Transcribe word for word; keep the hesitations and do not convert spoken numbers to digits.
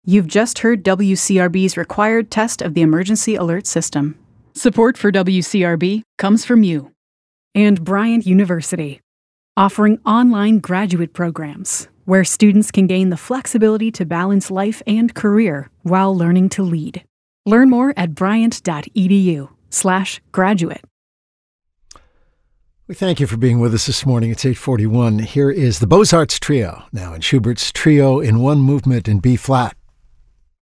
You've just heard W C R B's required test of the emergency alert system. Support for W C R B comes from you. And Bryant University, offering online graduate programs where students can gain the flexibility to balance life and career while learning to lead. Learn more at bryant.edu slash graduate. We thank you for being with us this morning. It's eight forty-one. Here is the Beaux-Arts Trio, now in Schubert's Trio in One Movement in B-flat.